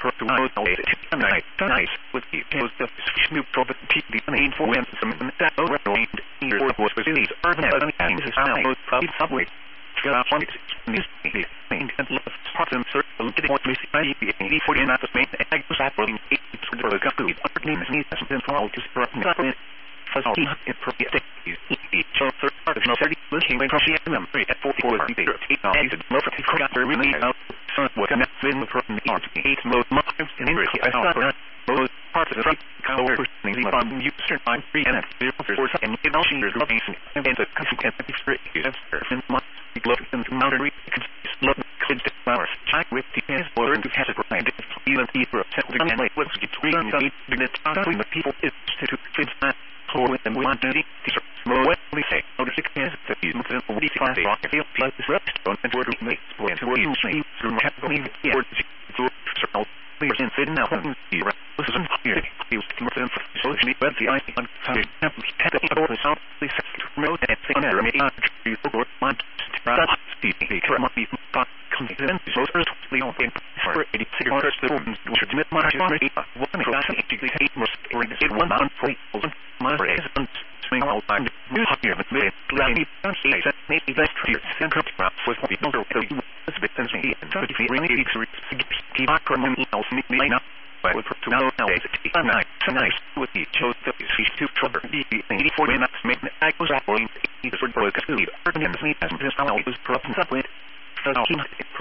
nice with the new property the influence that overlaid here was these urban and this now subway this and left part of circle to what we see the 40 not the main example it's the government needs and for all to spread first in property so third part is no 30 looking when crossing them at 44 and most of the crowd really out so what can been from the art 8 mode markers in English I thought most parts of the power from user time 3 and 0 and it all sheer location and the content experience and must be looked into mountain look kids flowers check with the border to has it right even deeper setting and like what's get real the people is to fit that for and we want to what we say notice it is that you must already find the rock feel plus this restaurant and where to make and where you see through happening or to circle players in sitting now listen here he was socially but the ice on Sunday had a door sound please remote and thing there may not you or want to the current be confident so certainly on for 86 orders the rooms which admit my one class hate must or it one on for my reason swing all time new here but me glad don't say that maybe that's true and come up with what we don't know it's bit and see and so if you really keep acronym else me not but with to know nice with the chose the fish to trouble the 84 minutes make I was up going either for broke to leave urban and me as this how was problem up with so he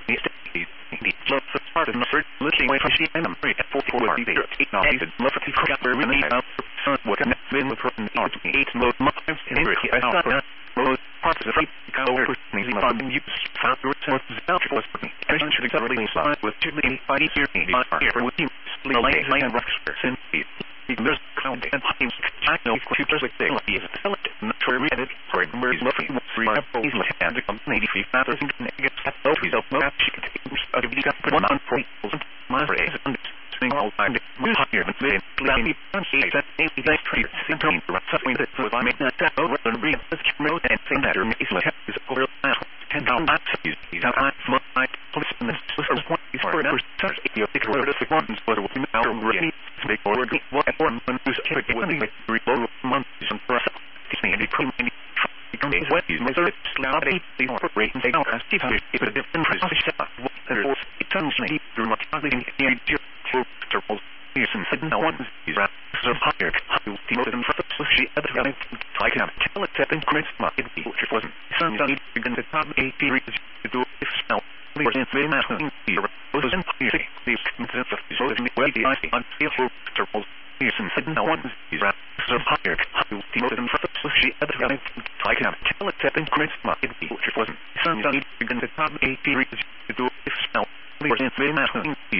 the love the part of the third looking away from she and I'm free at 44 the now I did love the forgot where really out what can been with from the art 8 mode markers in English I thought most parts of the power personally from use found resource out was essentially thoroughly inside with two main body here with you like and rocks since there's cloud and teams I know computers like they is not sure read it for where is lovely free is my hand to come 83 matters and get that out without no she can take a big up one on for my phrase and swing all time we here and then cloudy and say that maybe they treat symptom something that was I make that over and read this remote and thing that is like is over 10 down not use these are my policemen was what is for another such if you think word of the ones but what we now really make forward what one who's typically when they reload months and for us Disney and become any becoming what is measured slowly the operating they don't as if it's a different process what it's unseen through much other in the circles and said no one is so higher who demoted them for the she other guy I can tell it that in Christmas market which wasn't some need to begin to top a period to do if smell we're in very much in the was in these concepts of so in the way the ice on feel for circles and said no one is so higher who demoted them for the she other guy I can tell it that in Christmas market which wasn't some need to begin to top a period to do if smell we're in very much in the